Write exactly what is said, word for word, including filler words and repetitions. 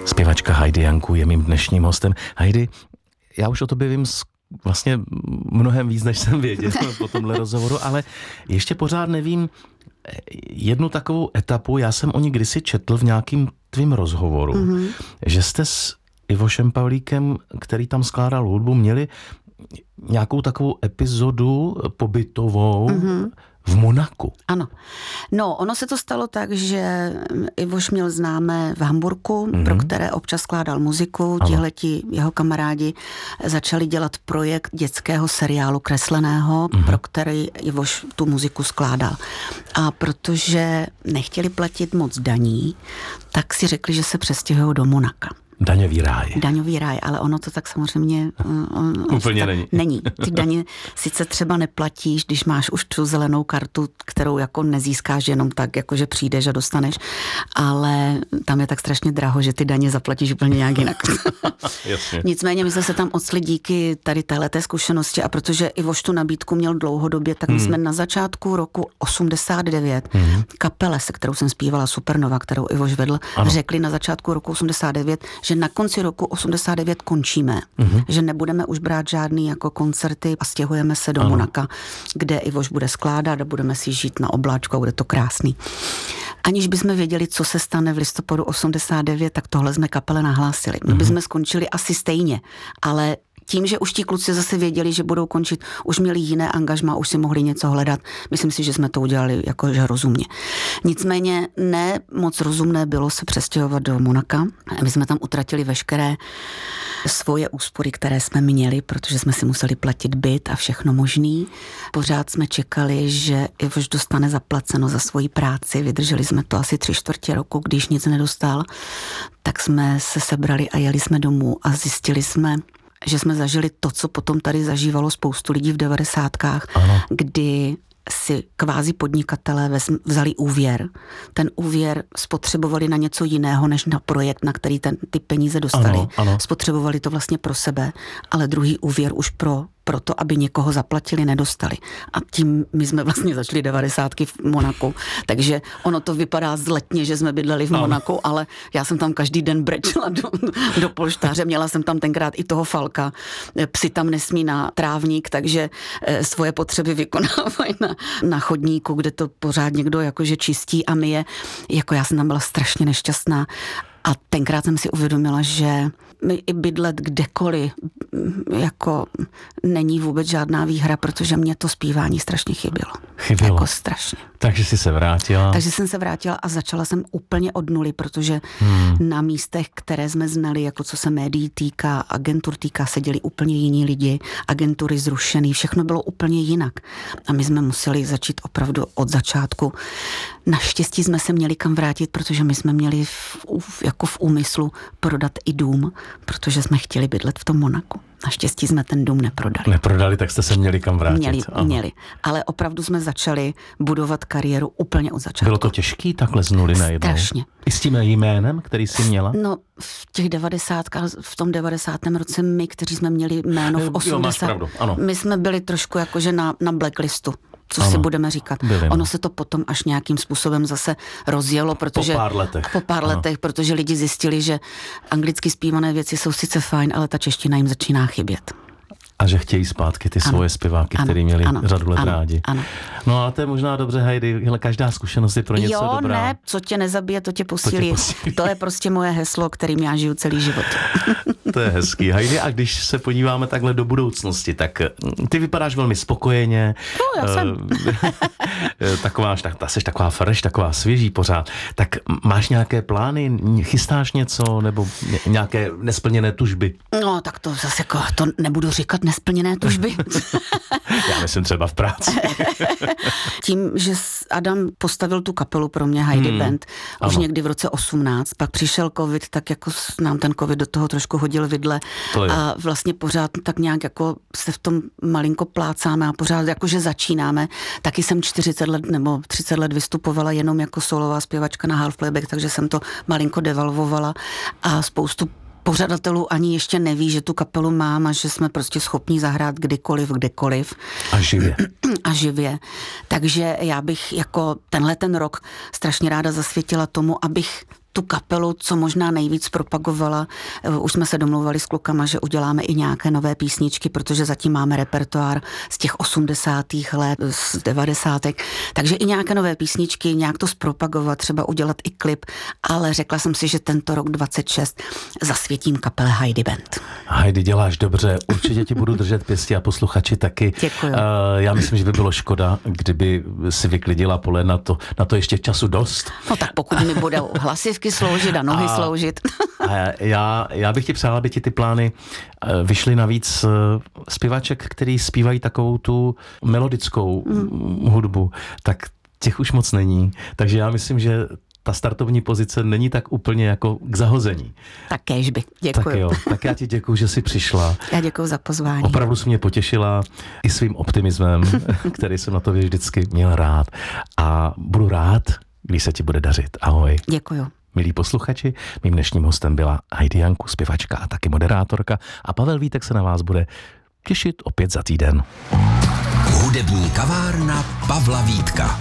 Zpěvačka Heidi Janku je mým dnešním hostem. Heidi, já už o tobě vím vlastně mnohem víc, než jsem věděl po tomhle rozhovoru, ale ještě pořád nevím jednu takovou etapu. Já jsem o ní kdysi četl v nějakým tvým rozhovoru, mm-hmm. že jste s Ivošem Pavlíkem, který tam skládal hudbu, měli nějakou takovou epizodu pobytovou mm-hmm. v Monaku. Ano. No, ono se to stalo tak, že Ivoš měl známé v Hamburku, mm-hmm. pro které občas skládal muziku. Tihleti jeho kamarádi začali dělat projekt dětského seriálu kresleného, mm-hmm. pro který Ivoš tu muziku skládal. A protože nechtěli platit moc daní, tak si řekli, že se přestěhují do Monaka. Daňový ráj. Daňový ráj, ale ono to tak samozřejmě on, úplně tak není. není. Ty daně sice třeba neplatíš, když máš už tu zelenou kartu, kterou jako nezískáš jenom tak, jako že přijdeš a dostaneš, ale tam je tak strašně draho, že ty daně zaplatíš úplně nějak jinak. Jasně. Nicméně my jsme se tam octli díky tady téhleté zkušenosti a protože Ivoš tu nabídku měl dlouhodobě, tak my hmm. jsme na začátku roku osmdesát devět hmm. kapele, se kterou jsem zpívala Supernova, kterou Ivoš vedl, ano. řekli na začátku roku osmdesát devět, že na konci roku osmdesát devět končíme, mm-hmm. že nebudeme už brát žádný jako koncerty a stěhujeme se do ano. Monaka, kde Ivoš bude skládat a budeme si žít na obláčku a bude to krásný. Aniž bychom věděli, co se stane v listopadu osmdesát devět, tak tohle jsme kapele nahlásili. My mm-hmm. bychom skončili asi stejně, ale tím, že už ti kluci zase věděli, že budou končit, už měli jiné angažmá, už si mohli něco hledat. Myslím si, že jsme to udělali jakože rozumně. Nicméně ne moc rozumné bylo se přestěhovat do Monaka. My jsme tam utratili veškeré svoje úspory, které jsme měli, protože jsme si museli platit byt a všechno možný. Pořád jsme čekali, že Ivoš dostane zaplaceno za svoji práci. Vydrželi jsme to asi tři čtvrtě roku, když nic nedostal. Tak jsme se sebrali a jeli jsme domů a zjistili jsme, že jsme zažili to, co potom tady zažívalo spoustu lidí v devadesátkách, ano. kdy si kvázi podnikatelé vzali úvěr. Ten úvěr spotřebovali na něco jiného, než na projekt, na který ten, ty peníze dostali. Ano, ano. Spotřebovali to vlastně pro sebe, ale druhý úvěr už pro proto, aby někoho zaplatili, nedostali. A tím my jsme vlastně začali devadesátky v Monaku. Takže ono to vypadá zletně, že jsme bydleli v Monaku, ale já jsem tam každý den brečela do, do polštáře. Měla jsem tam tenkrát i toho Falka. Psi tam nesmí na trávník, takže svoje potřeby vykonávají na, na chodníku, kde to pořád někdo jakože čistí a myje. Jako já jsem tam byla strašně nešťastná. A tenkrát jsem si uvědomila, že mi i bydlet kdekoliv jako není vůbec žádná výhra, protože mě to zpívání strašně chybělo. Chybělo. Jako strašně. Takže jsi se vrátila. Takže jsem se vrátila a začala jsem úplně od nuly, protože hmm. na místech, které jsme znali, jako co se médií týká, agentur týká, seděli úplně jiní lidi, agentury zrušený, všechno bylo úplně jinak. A my jsme museli začít opravdu od začátku. Naštěstí jsme se měli kam vrátit, protože my jsme měli v, jako v úmyslu prodat i dům, protože jsme chtěli bydlet v tom Monaku. Naštěstí jsme ten dům neprodali. Neprodali, tak jste se měli kam vrátit. Měli, měli. Ale opravdu jsme začali budovat kariéru úplně od začátku. Bylo to těžký takhle z nuly najednou? Strašně. I s tím jménem, který jsi měla? No, v těch devadesátkách, v tom devadesátém roce my, kteří jsme měli jméno v osmdesátém. Jo, máš pravdu, ano. My jsme byli trošku jakože na, na blacklistu. Co ano, si budeme říkat. Byli, ono se to potom až nějakým způsobem zase rozjelo, protože po pár letech, po pár letech, protože lidi zjistili, že anglicky zpívané věci jsou sice fajn, ale ta čeština jim začíná chybět. A že chtějí zpátky ty ano, svoje zpěváky, který měli ano, řadu let ano, rádi. Ano. No a to je možná dobře, Heidi, každá zkušenost je pro něco jo, dobrá. Jo, ne, co tě nezabije, to tě posílí. To, tě posílí. To je prostě moje heslo, kterým já žiju celý život. To je hezký. Heidi, a když se podíváme takhle do budoucnosti, tak ty vypadáš velmi spokojeně. No, já jsem. taková, tak, jsi taková fresh, taková svěží pořád. Tak máš nějaké plány, chystáš něco, nebo nějaké nesplněné tužby? No, tak to zase jako, to nebudu říkat nesplněné tužby. Já myslím třeba v práci. Tím, že Adam postavil tu kapelu pro mě, Heidi hmm, Band, už ano. někdy v roce osmnáct, pak přišel covid, tak jako nám ten covid do toho trošku hodil vidle a vlastně pořád tak nějak jako se v tom malinko plácáme a pořád jakože začínáme. Taky jsem čtyřicet let nebo třicet let vystupovala jenom jako solová zpěvačka na half playback, takže jsem to malinko devalvovala a spoustu pořadatelů ani ještě neví, že tu kapelu mám a že jsme prostě schopní zahrát kdykoliv, kdekoliv. A živě. A živě. Takže já bych jako tenhle ten rok strašně ráda zasvětila tomu, abych tu kapelu co možná nejvíc propagovala. Už jsme se domlouvali s klukama, že uděláme i nějaké nové písničky, protože zatím máme repertoár z těch osmdesátých let, z devadesátek. Takže i nějaké nové písničky, nějak to zpropagovat, třeba udělat i klip, ale řekla jsem si, že tento rok dvacet šest zasvětím kapele Heidi Band. Heidi, děláš dobře, určitě ti budu držet pěstí a posluchači taky. Děkuju. Uh, já myslím, že by bylo škoda, kdyby si vyklidila pole na to, na to ještě času dost. No tak pokud mi budou hlasivky sloužit a nohy a, sloužit. A já, já bych ti přál, aby ti ty plány vyšly navíc zpěvaček, který zpívají takovou tu melodickou mm. hudbu, tak těch už moc není. Takže já myslím, že ta startovní pozice není tak úplně jako k zahození. Tak kéžby, děkuji. Tak jo, tak já ti děkuji, že jsi přišla. Já děkuji za pozvání. Opravdu jsi mě potěšila i svým optimismem, který jsem na to vždycky měl rád. A budu rád, když se ti bude dařit. Ahoj. Děkuju. Milí posluchači, mým dnešním hostem byla Heidi Janku, zpěvačka a taky moderátorka, a Pavel Vítek se na vás bude těšit opět za týden. Hudební kavárna Pavla Vítka.